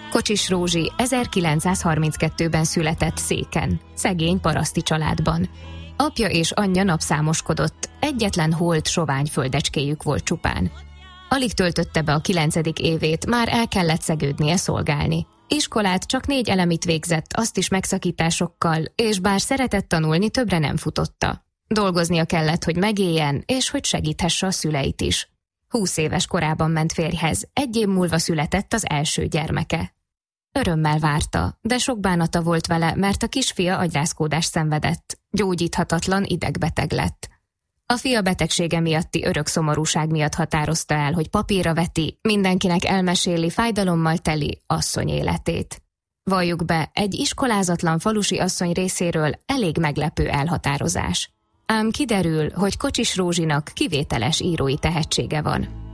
Kocsis Rózsi 1932-ben született Széken, szegény paraszti családban. Apja és anyja napszámoskodott, egyetlen holt sovány földecskéjük volt csupán. Alig töltötte be a 9. évét, már el kellett szegődnie szolgálni. Iskolát csak 4 elemit végzett, azt is megszakításokkal, és bár szeretett tanulni, többre nem futotta. Dolgoznia kellett, hogy megéljen, és hogy segíthesse a szüleit is. 20 éves korában ment férjhez, 1 év múlva született az első gyermeke. Örömmel várta, de sok bánata volt vele, mert a kisfia agyrázkódást szenvedett, gyógyíthatatlan idegbeteg lett. A fia betegsége miatti örök szomorúság miatt határozta el, hogy papírra veti, mindenkinek elmeséli fájdalommal teli asszony életét. Valljuk be, egy iskolázatlan falusi asszony részéről elég meglepő elhatározás. Ám kiderül, hogy Kocsis Rózsinak kivételes írói tehetsége van.